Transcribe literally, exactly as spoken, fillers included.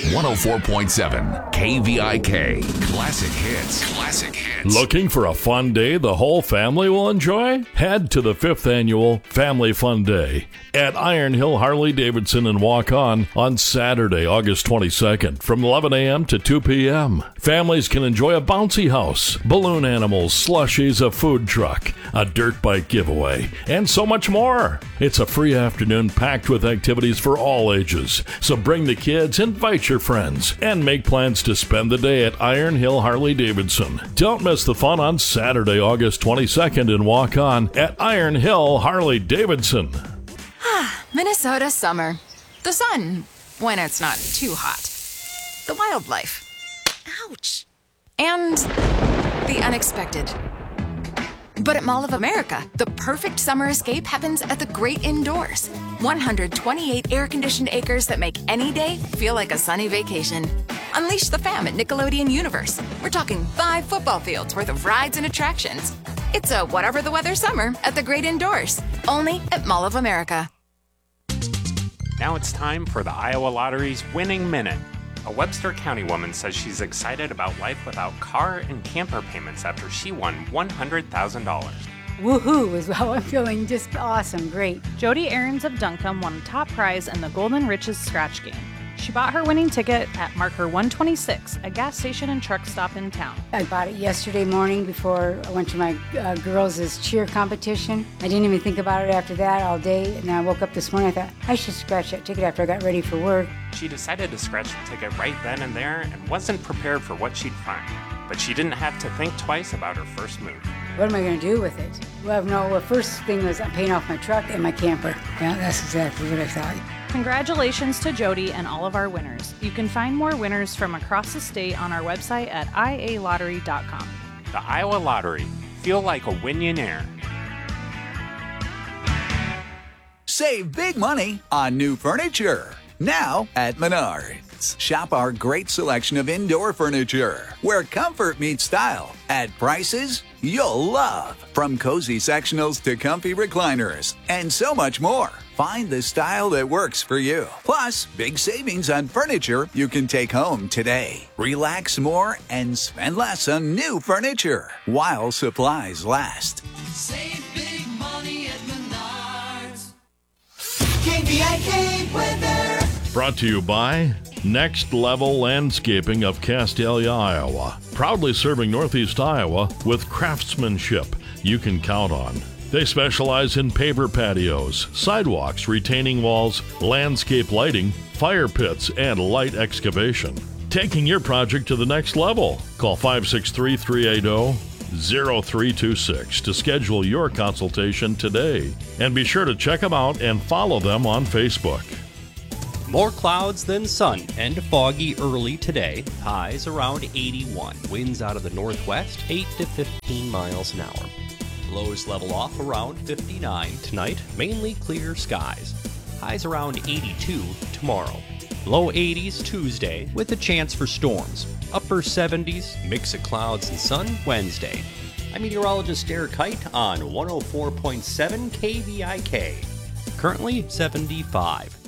one oh four point seven K V I K. Classic hits. Classic hits. Looking for a fun day the whole family will enjoy? Head to the fifth Annual Family Fun Day at Iron Hill Harley-Davidson and Walk On on Saturday, August twenty-second from eleven a.m. to two p.m. Families can enjoy a bouncy house, balloon animals, slushies, a food truck, a dirt bike giveaway, and so much more. It's a free afternoon packed with activities for all ages. So bring the kids, invite your friends, and make plans to spend the day at Iron Hill Harley-Davidson. Don't miss the fun on Saturday, August twenty-second and Walk On at Iron Hill Harley-Davidson. Minnesota summer. The sun, when it's not too hot. The wildlife. Ouch. And the unexpected. But at Mall of America, the perfect summer escape happens at the great indoors. one hundred twenty-eight air-conditioned acres that make any day feel like a sunny vacation. Unleash the fam at Nickelodeon Universe. We're talking five football fields worth of rides and attractions. It's a whatever the weather summer at the great indoors. Only at Mall of America. Now it's time for the Iowa Lottery's Winning Minute. A Webster County woman says she's excited about life without car and camper payments after she won one hundred thousand dollars. Woohoo is how I'm feeling. Just awesome. Great. Jody Aarons of Duncombe won top prize in the Golden Riches scratch game. She bought her winning ticket at marker one twenty-six, a gas station and truck stop in town. I bought it yesterday morning before I went to my uh, girls' cheer competition. I didn't even think about it after that all day. And I woke up this morning, I thought, I should scratch that ticket after I got ready for work. She decided to scratch the ticket right then and there and wasn't prepared for what she'd find. But she didn't have to think twice about her first move. What am I going to do with it? Well, no, the first thing was I'm paying off my truck and my camper. Yeah, that's exactly what I thought. Congratulations to Jody and all of our winners. You can find more winners from across the state on our website at I A lottery dot com. The Iowa Lottery. Feel like a winionaire. Save big money on new furniture. Now at Menards. Shop our great selection of indoor furniture, where comfort meets style, at prices you'll love. From cozy sectionals to comfy recliners, and so much more. Find the style that works for you. Plus, big savings on furniture you can take home today. Relax more and spend less on new furniture while supplies last. Save big money at Menards. K V I K weather. Brought to you by Next Level Landscaping of Castalia, Iowa. Proudly serving Northeast Iowa with craftsmanship you can count on. They specialize in paver patios, sidewalks, retaining walls, landscape lighting, fire pits, and light excavation. Taking your project to the next level. Call five six three, three eight zero, zero three two six to schedule your consultation today. And be sure to check them out and follow them on Facebook. More clouds than sun and foggy early today. Highs around eighty-one. Winds out of the northwest, eight to fifteen miles an hour. Lows level off around fifty-nine tonight. Mainly clear skies. Highs around eighty-two tomorrow. Low eighties Tuesday with a chance for storms. Upper seventies, mix of clouds and sun Wednesday. I'm meteorologist Eric Height on one oh four point seven K V I K. Currently seventy-five.